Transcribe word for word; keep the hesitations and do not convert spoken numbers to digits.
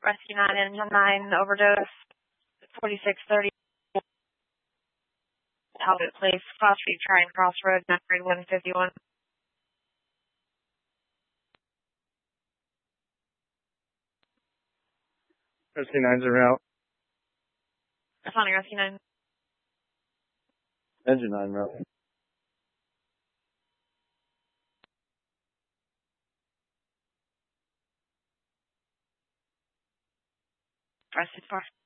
Rescue nine, engine nine, overdose, forty-six thirty. Talbot Place, Cross Street, Tryon Crossroad, grade one fifty-one. Rescue nine's en route. Responding, Rescue nine. Engine nine route. Rescue four.